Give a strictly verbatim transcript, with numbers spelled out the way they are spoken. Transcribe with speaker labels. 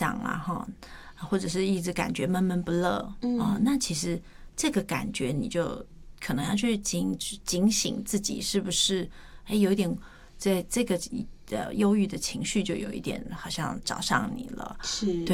Speaker 1: 丧啦哈，或者是一直感觉闷闷不乐，嗯、呃，那其实这个感觉你就可能要去警警醒自己是不是哎有一点在这个的忧郁的情绪就有一点好像找上你了，
Speaker 2: 是。